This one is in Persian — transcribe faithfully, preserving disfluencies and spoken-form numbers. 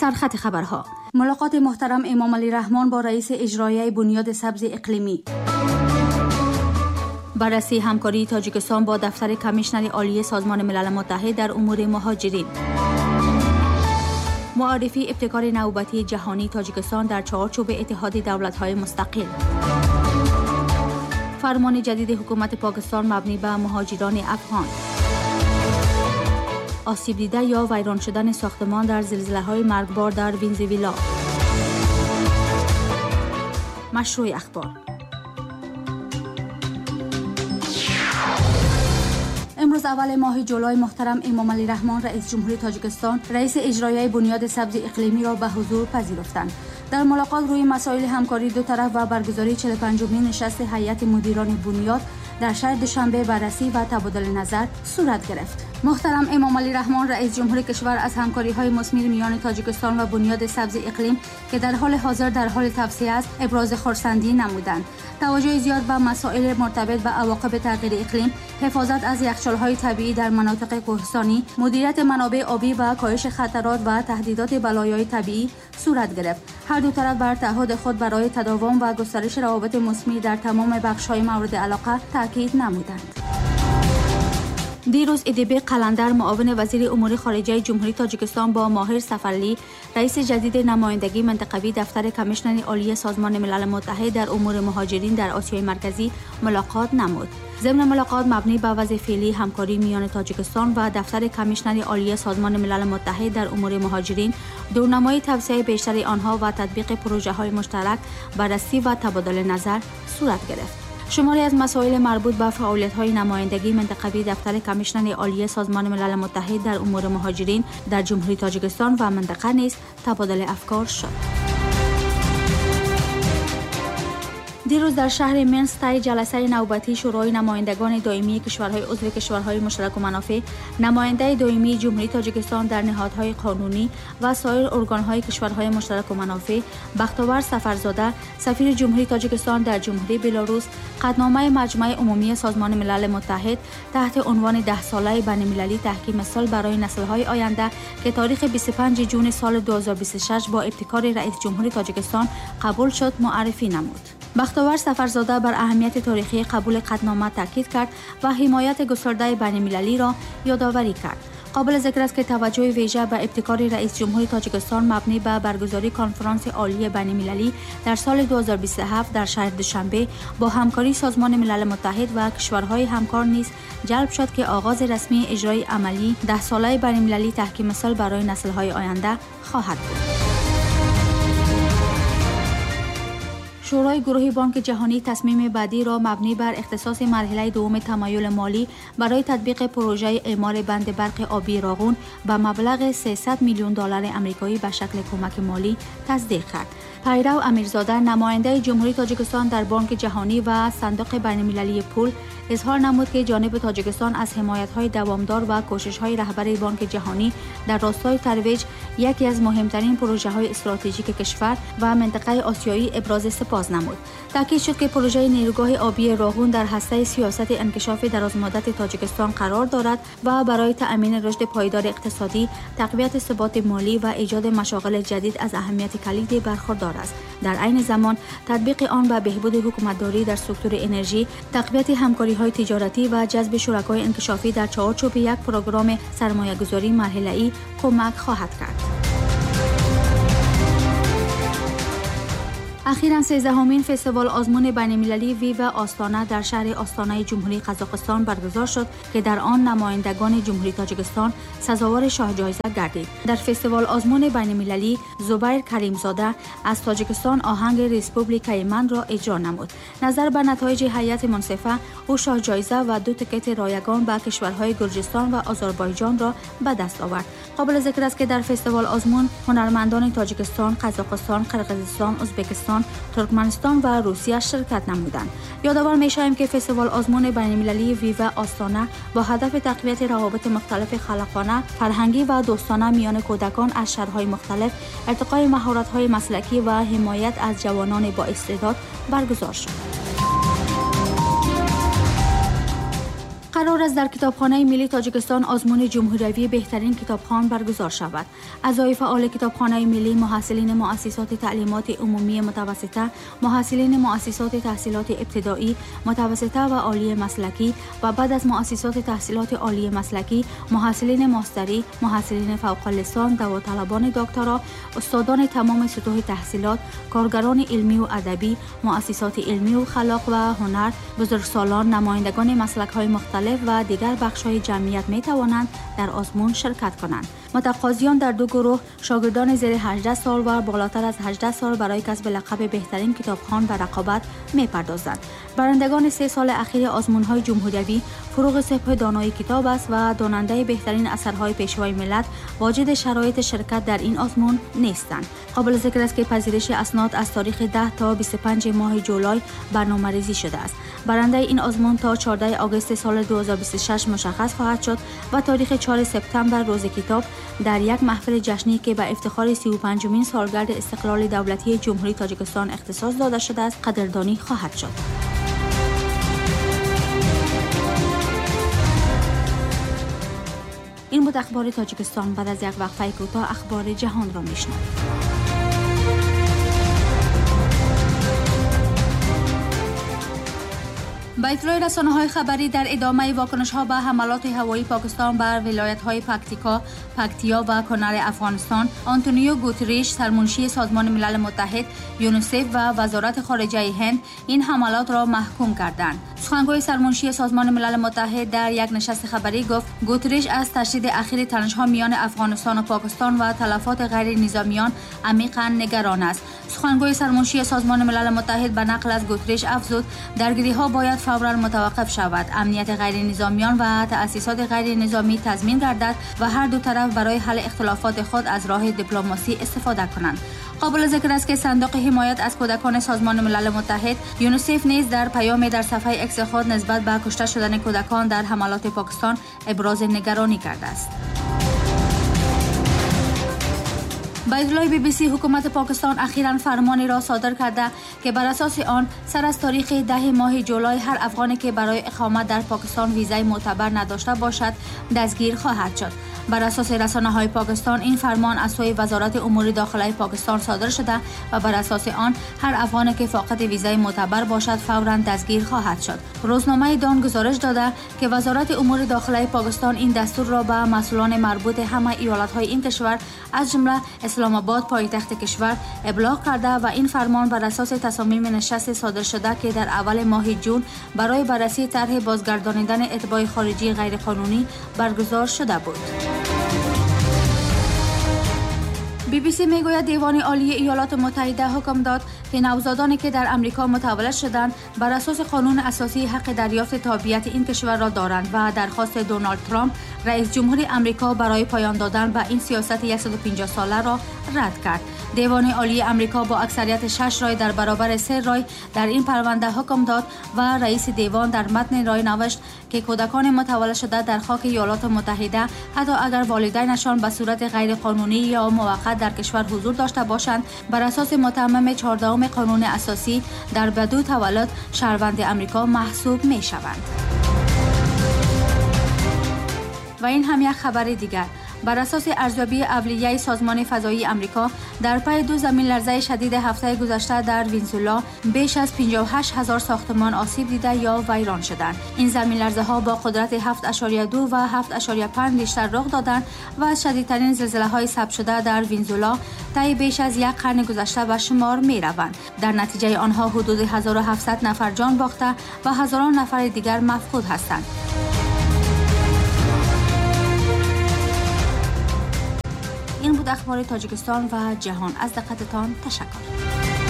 سرخط خبرها. ملاقات محترم امام علی رحمان با رئیس اجرایی بنیاد سبز اقلیمی. بررسی همکاری تاجیکستان با دفتر کمیشنر عالی سازمان ملل متحد در امور مهاجرین. معرفی ابتکار نوبتی جهانی تاجیکستان در چارچوب اتحاد دولت‌های مستقل. فرمان جدید حکومت پاکستان مبنی بر مهاجران افغان. آسیب دیده یا ویران شدن ساختمان در زلزله‌های مرگبار در ونزوئلا. مشروع اخبار. امروز اول ماه جولای محترم امام علی رحمان رئیس جمهوری تاجیکستان رئیس اجرایی بنیاد سبز اقلیمی را به حضور پذیرفتند. در ملاقات روی مسائل همکاری دو طرف و برگزاری چهل و پنجمین نشست هیئت مدیران بنیاد در شهر دوشنبه بررسی و تبادل نظر صورت گرفت. محترم امام علی رحمان رئیس جمهور کشور از همکاری‌های مثمر میان تاجیکستان و بنیاد سبز اقلیم که در حال حاضر در حال توسعه است ابراز خرسندی نمودند. توجه زیاد به مسائل مرتبط به عواقب تغییر اقلیم، حفاظت از یخچال‌های طبیعی در مناطق کوهستانی، مدیریت منابع آبی و کاهش خطرات و تهدیدات بلایای طبیعی صورت گرفت. هر دو طرف بر تعهد خود برای تداوم و گسترش روابط مثمر در تمام بخش‌های مورد علاقه تاکید نمودند. دیروز ادیب قلندر معاون وزیر امور خارجه جمهوری تاجیکستان با ماهر سفرلی رئیس جدید نمایندگی منطقوی دفتر کمیشنر عالی سازمان ملل متحد در امور مهاجرین در آسیای مرکزی ملاقات نمود. ضمن ملاقات مبنی بر وضع فعلی همکاری میان تاجیکستان و دفتر کمیشنر عالی سازمان ملل متحد در امور مهاجرین، دورنمای توسعه بیشتر آنها و تطبیق پروژه‌های مشترک، بررسی و تبادل نظر صورت گرفت. شماری از مسائل مربوط به فعالیت‌های نمایندگی منطقوی دفتر کمیشنر عالی سازمان ملل متحد در امور مهاجرین در جمهوری تاجیکستان و منطقه نیز تبادل افکار شد. دیروز در شهر منسک طی جلسه نوبتی شورای نمایندگان دائمی کشورهای عضو کشورهای مشترک المنافع، نماینده دائمی جمهوری تاجیکستان در نهادهای قانونی و سایر ارگانهای کشورهای مشترک المنافع، بختیار سفرزاده سفیر جمهوری تاجیکستان در جمهوری بلاروس، قطعنامه مجمع عمومی سازمان ملل متحد تحت عنوان ده ساله بین‌المللی تحکیم صلح برای نسل‌های آینده که تاریخ بیست و پنجم جون سال دو هزار و بیست و شش با ابتکار رئیس جمهوری تاجیکستان قبول شد معرفی نمود. بختیار سفرزاده بر اهمیت تاریخی قبول قطعنامه تاکید کرد و حمایت گسترده بین‌المللی را یادآوری کرد. قابل ذکر است که توجه ویژه به ابتکار رئیس جمهوری تاجیکستان مبنی بر برگزاری کنفرانس عالی بین‌المللی در سال دو هزار و بیست و هفت در شهر دوشنبه با همکاری سازمان ملل متحد و کشورهای همکار نیز جلب شد که آغاز رسمی اجرای عملی ده ساله بین‌المللی تحکیم صلح برای نسل‌های آینده خواهد بود. شورای گروهی بانک جهانی تصمیم بعدی را مبنی بر اختصاص مرحله دوم تمایل مالی برای تطبیق پروژه اعمار بند برق آبی راغون به مبلغ سیصد میلیون دلار آمریکایی به شکل کمک مالی تصدیق کرد. پیرو امیرزاده نماینده جمهوری تاجیکستان در بانک جهانی و صندوق بین‌المللی پول اظهار نمود که جانب تاجیکستان از حمایت‌های دوامدار و کوشش‌های رهبر بانک جهانی در راستای ترویج یکی از مهمترین پروژه‌های استراتژیک کشور و منطقه آسیایی ابراز سپاس نمود. تاکید شد که پروژه نیروگاه آبی راغون در هسته سیاست انکشاف درازمدت تاجیکستان قرار دارد و برای تأمین رشد پایدار اقتصادی، تقویت ثبات مالی و ایجاد مشاغل جدید از اهمیت کلیدی برخوردار است. در عین زمان تطبیق آن به بهبود حکومتداری در سکتور انرژی، تقویت همکاری‌های تجارتی و جذب شرکای انکشافی در چارچوب یک پروگرام سرمایه‌گذاری مرحله‌ای کمک خواهد کرد. اخیراً سیزدهمین فستیوال آزمون بین‌المللی ویوا آستانه در شهر آستانه جمهوری قزاقستان برگزار شد که در آن نمایندگان جمهوری تاجیکستان سزاوار شاه جایزه گردید. در فستیوال آزمون بین‌المللی زبیر کریمزاده از تاجیکستان آهنگ ریسپوبلیکای من را اجرا نمود. نظر به نتایج هیئت منصفه، او شاه جایزه و دو تکت رایگان به کشورهای گرجستان و آذربایجان را به دست آورد. قابل ذکر است که در فستیوال آزمون هنرمندان تاجیکستان، قزاقستان، قرقیزستان، ازبکستان، ترکمنستان و روسیه شرکت نمودند. یادآور می‌شویم که فستیوال آزمون بین‌المللی ویوا آستانه با هدف تقویت روابط مختلف خلاقانه، فرهنگی و دوستانه میان کودکان از شهرهای مختلف، ارتقای مهارت‌های مسلکی و حمایت از جوانان با استعداد برگزار شد. قرار قرار است در کتابخانه ملی تاجیکستان آزمون جمهوری بهترین کتابخوان برگزار شود. اعضای فعال کتابخانه ملی، محصلین مؤسسات تعلیمات عمومی متوسطه، محصلین مؤسسات تحصیلات ابتدایی، متوسطه و عالی مسلکی و بعد از مؤسسات تحصیلات عالی مسلکی، محصلین ماستری، محصلین فوق لیسانس، داوطلبان دکترا، استادان تمام سطوح تحصیلات، کارگران علمی و ادبی، مؤسسات علمی و خلاق و هنر، بزرگسالان، نمایندگان مسلک‌های مختلف و دیگر بخش‌های جمعیت می‌توانند در آزمون شرکت کنند. متقاضیان در دو گروه، شاگردان زیر هجده سال و بالاتر از هجده سال برای کسب لقب بهترین کتابخوان و رقابت می‌پردازند. برندگان سه سال اخیر آزمون‌های جمهوری فروغ سپهر دانای کتاب است و داننده بهترین اثرهای پیشوای ملت واجد شرایط شرکت در این آزمون نیستند. قابل ذکر است که پذیرش اسناد از تاریخ ده تا بیست و پنج ماه جولای برنامه‌ریزی شده است. برنده این آزمون تا چهاردهم آگوست سال دو هزار و بیست و شش مشخص خواهد شد و تاریخ چهارم سپتامبر روز کتاب در یک محفل جشنی که به افتخار سی و پنجمین سالگرد استقلال دولتی جمهوری تاجیکستان اختصاص داده شده است قدردانی خواهد شد. این بود اخبار تاجیکستان. بعد از یک وقفه کوتاه اخبار جهان را میشنوید. با اطلاع رسانه‌های خبری در ادامه واکنش‌ها به حملات هوایی پاکستان بر ولایت‌های پکتیکا، پکتیا و کنر افغانستان، آنتونیو گوتریش، سرمنشی سازمان ملل متحد، یونیسف و وزارت خارجه هند این حملات را محکوم کردند. سخنگوی سرمنشی سازمان ملل متحد در یک نشست خبری گفت گوتریش از تشدید اخیر تنش‌ها میان افغانستان و پاکستان و تلفات غیر نظامیان عمیقاً نگران است. سخنگوی سرمنشی سازمان ملل متحد به نقل از گوتریش افزود درگیری‌ها باید فوراً متوقف شود، امنیت غیر نظامیان و تأسیسات غیر نظامی تضمین گردد و هر دو طرف برای حل اختلافات خود از راه دیپلماسی استفاده کنند. قابل ذکر است که صندوق حمایت از کودکان سازمان ملل متحد یونیسف نیز در پیامی در صفحه اکس خود نسبت به کشته شدن کودکان در حملات پاکستان ابراز نگرانی کرده است. با اطلاع بی بی سی، حکومت پاکستان اخیراً فرمانی را صادر کرده که بر اساس آن سر از تاریخ ده ماه جولای هر افغانی که برای اقامت در پاکستان ویزای معتبر نداشته باشد دستگیر خواهد شد. بر اساس رسانه‌های پاکستان این فرمان از سوی وزارت امور داخلی پاکستان صادر شده و بر اساس آن هر افغانی که فاقد ویزای معتبر باشد فوراً دستگیر خواهد شد. روزنامه دان گزارش داده که وزارت امور داخلی پاکستان این دستور را به مسئولان مربوط همه ایالت‌های این کشور از جمله اسلام آباد پایتخت کشور ابلاغ کرده و این فرمان بر اساس تصامیم نشست صادر شده که در اول ماه جون برای بررسی طرح بازگردانیدن اتباع خارجی غیرقانونی برگزار شده بود. بی بی سی میگوید دیوان عالی ایالات متحده حکم داد که نوزادانی که در امریکا متولد شدند بر اساس قانون اساسی حق دریافت تابعیت این کشور را دارند و درخواست دونالد ترامپ رئیس جمهور امریکا برای پایان دادن به این سیاست صد و پنجاه ساله را رد کرد. دیوان عالی امریکا با اکثریت شش رای در برابر سه رای در این پرونده حکم داد و رئیس دیوان در متن رای نوشت که کودکان متولد شده در خاک ایالات متحده حتی اگر والدینشان به صورت غیر قانونی یا موقت در کشور حضور داشته باشند بر اساس متمم چهاردهم قانون اساسی در بدو تولد شهروند امریکا محسوب می شوند. و این هم یک خبر دیگر. بر اساس ارزیابی اولیه سازمان فضایی امریکا در پی دو زمین لرزه شدید هفته گذشته در ونزوئلا بیش از پنجاه و هشت هزار ساختمان آسیب دیده یا ویران شدند. این زمین لرزه ها با قدرت هفت ممیز دو و هفت ممیز پنج ریشتر رخ دادند و از شدیدترین زلزله های ثبت شده در ونزوئلا طی بیش از یک قرن گذشته به شمار می روند. در نتیجه آنها حدود هزار و هفتصد نفر جان باخته و هزاران نفر دیگر مفقود هستند. این بود اخبار تاجیکستان و جهان. از دقتتان تشکر.